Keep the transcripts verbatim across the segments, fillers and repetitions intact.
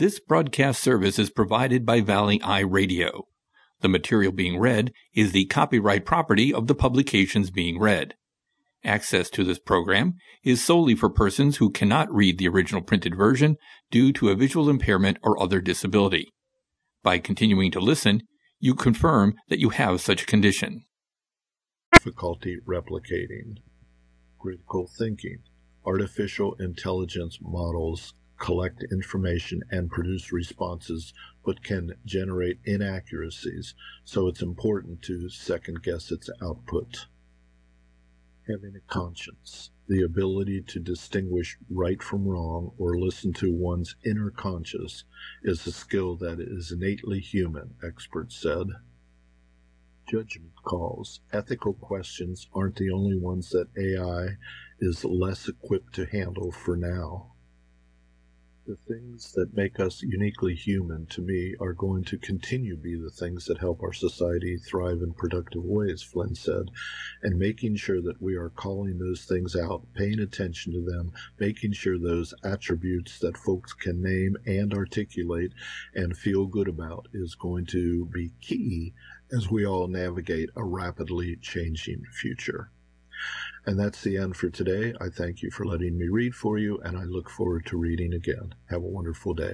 This broadcast service is provided by Valley Eye Radio. The material being read is the copyright property of the publications being read. Access to this program is solely for persons who cannot read the original printed version due to a visual impairment or other disability. By continuing to listen, you confirm that you have such a condition. Difficulty replicating. Critical thinking. Artificial intelligence models collect information and produce responses, but can generate inaccuracies, so it's important to second-guess its output. Having a conscience, the ability to distinguish right from wrong or listen to one's inner conscience, is a skill that is innately human, experts said. Judgment calls. Ethical questions aren't the only ones that A I is less equipped to handle for now. The things that make us uniquely human, to me, are going to continue to be the things that help our society thrive in productive ways, Flynn said, and making sure that we are calling those things out, paying attention to them, making sure those attributes that folks can name and articulate and feel good about is going to be key as we all navigate a rapidly changing future. And that's the end for today. I thank you for letting me read for you, and I look forward to reading again. Have a wonderful day.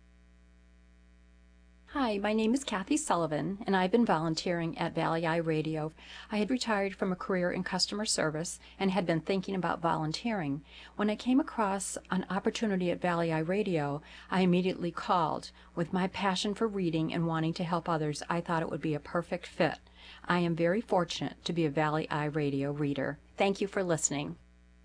Hi, my name is Kathy Sullivan, and I've been volunteering at Valley Eye Radio. I had retired from a career in customer service and had been thinking about volunteering. When I came across an opportunity at Valley Eye Radio, I immediately called. With my passion for reading and wanting to help others, I thought it would be a perfect fit. I am very fortunate to be a Valley Eye Radio reader. Thank you for listening.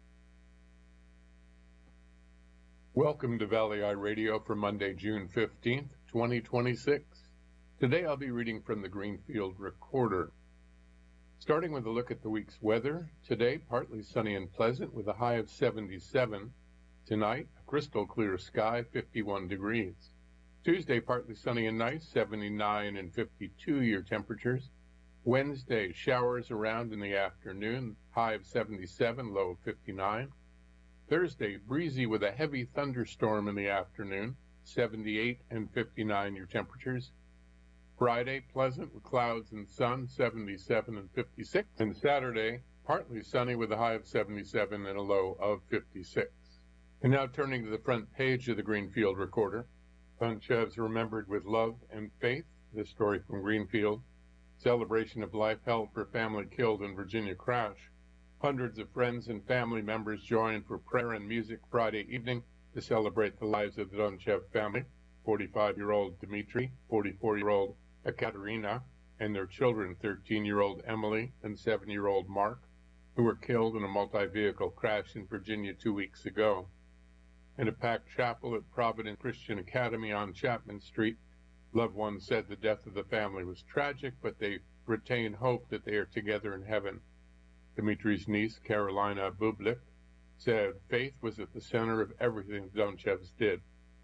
Welcome to Valley Eye Radio for Monday, June fifteenth, twenty twenty-six. Today I'll be reading from the Greenfield Recorder. Starting with a look at the week's weather. Today, partly sunny and pleasant with a high of seventy-seven. Tonight, a crystal clear sky, fifty-one degrees. Tuesday, partly sunny and nice, seventy-nine and fifty-two year temperatures. Wednesday, showers around in the afternoon, high of seventy-seven, low of fifty-nine. Thursday, breezy with a heavy thunderstorm in the afternoon, seventy-eight and fifty-nine year temperatures. Friday, pleasant with clouds and sun, seventy-seven and fifty-six. And Saturday, partly sunny with a high of seventy-seven and a low of fifty-six. And now turning to the front page of the Greenfield Recorder. Dunchevs remembered with love and faith. This story from Greenfield. Celebration of life held for family killed in Virginia crash. Hundreds of friends and family members joined for prayer and music Friday evening to celebrate the lives of the Dunchev family, forty-five-year-old Dmitry, forty-four-year-old Ekaterina, and their children, thirteen-year-old Emily and seven-year-old Mark, who were killed in a multi-vehicle crash in Virginia two weeks ago. In a packed chapel at Providence Christian Academy on Chapman Street, loved ones said the death of the family was tragic, but they retain hope that they are together in heaven. Dmitry's niece, Carolina Bublik, said faith was at the center of everything the Dunchevs did.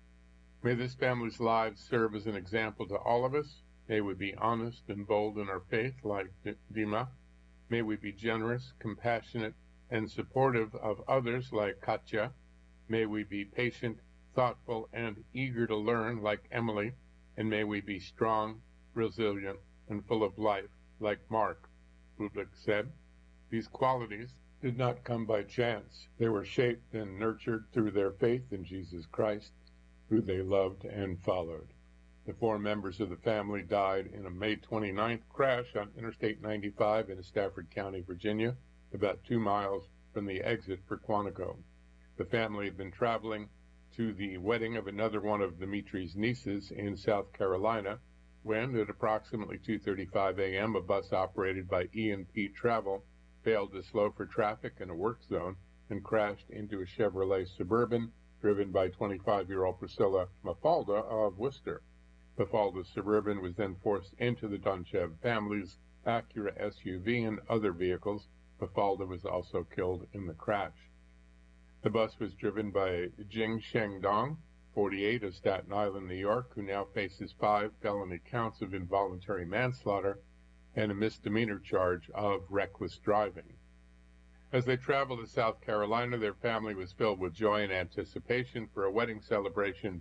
May this family's lives serve as an example to all of us. May we be honest and bold in our faith like Dima. May we be generous, compassionate, and supportive of others like Katya. May we be patient, thoughtful, and eager to learn like Emily. And may we be strong, resilient, and full of life, like Mark, Bublik said. These qualities did not come by chance. They were shaped and nurtured through their faith in Jesus Christ, who they loved and followed. The four members of the family died in a May twenty-ninth crash on Interstate ninety-five in Stafford County, Virginia, about two miles from the exit for Quantico. The family had been traveling to the wedding of another one of Dmitry's nieces in South Carolina, when at approximately two thirty-five a m a bus operated by E and P Travel failed to slow for traffic in a work zone and crashed into a Chevrolet Suburban driven by twenty-five-year-old Priscilla Mafalda of Worcester. Mafalda's Suburban was then forced into the Dunchev family's Acura S U V and other vehicles. Mafalda was also killed in the crash. The bus was driven by Jing Shengdong, forty-eight, of Staten Island, New York, who now faces five felony counts of involuntary manslaughter and a misdemeanor charge of reckless driving. As they traveled to South Carolina, their family was filled with joy and anticipation for a wedding celebration